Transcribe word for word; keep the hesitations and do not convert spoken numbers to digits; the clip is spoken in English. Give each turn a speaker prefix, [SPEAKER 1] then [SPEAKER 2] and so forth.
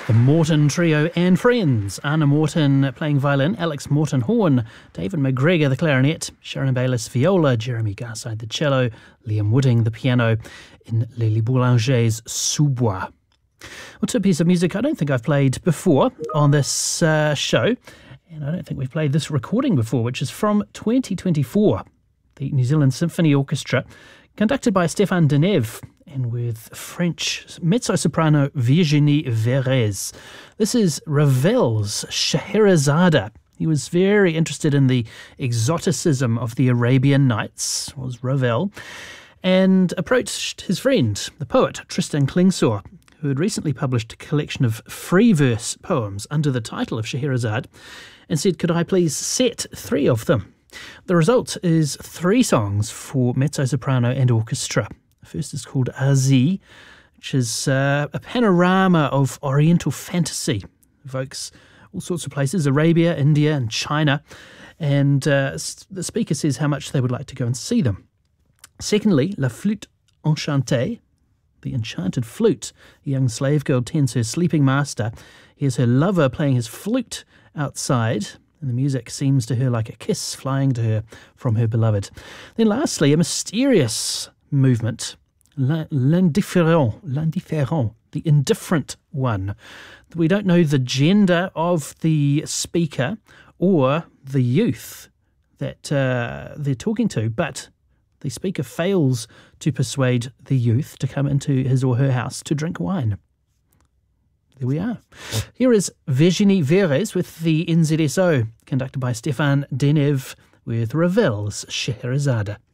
[SPEAKER 1] The Morton Trio and Friends. Anna Morton playing violin, Alex Morton horn, David McGregor the clarinet, Sharon Bayliss viola, Jeremy Garside the cello, Liam Wooding the piano in Lily Boulanger's Sous-Bois. Well, to a piece of music I don't think I've played before on this uh, show, and I don't think we've played this recording before, which is from twenty twenty-four. The New Zealand Symphony Orchestra, conducted by Stéphane Denève, and with French mezzo-soprano Virginie Verrez. This is Ravel's Scheherazade. He was very interested in the exoticism of the Arabian Nights, was Ravel, and approached his friend, the poet Tristan Klingsaw, who had recently published a collection of free verse poems under the title of Scheherazade, and said, could I please set three of them? The result is three songs for mezzo-soprano and orchestra. The first is called Aziz, which is uh, a panorama of Oriental fantasy. Evokes all sorts of places, Arabia, India and China. And uh, the speaker says how much they would like to go and see them. Secondly, La Flûte Enchantée, the enchanted flute. A young slave girl tends her sleeping master. Hears her lover playing his flute outside, and the music seems to her like a kiss flying to her from her beloved. Then lastly, a mysterious movement, l'indifférent, l'indifférent, the indifferent one. We don't know the gender of the speaker or the youth that uh, they're talking to, but the speaker fails to persuade the youth to come into his or her house to drink wine. There we are. Here is Virginie Verrez with the N Z S O, conducted by Stéphane Denève with Ravel's Scheherazade.